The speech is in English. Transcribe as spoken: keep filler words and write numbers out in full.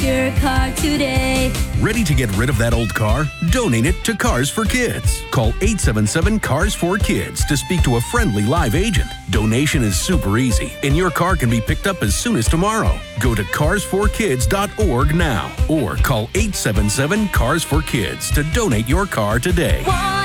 your car today. Ready to get rid of that old car? Donate it to Cars for Kids. Call eight seven seven, C A R S four Kids to speak to a friendly live agent. Donation is super easy, and your car can be picked up as soon as tomorrow. Go to cars for kids dot org now or call eight seven seven, C A R S four Kids to donate your car today.